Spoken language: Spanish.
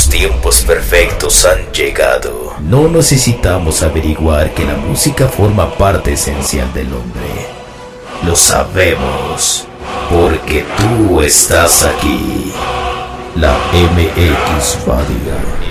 tiempos perfectos han llegado. No necesitamos averiguar que la música forma parte esencial del hombre. Lo sabemos, porque tú estás aquí. La MX Radio.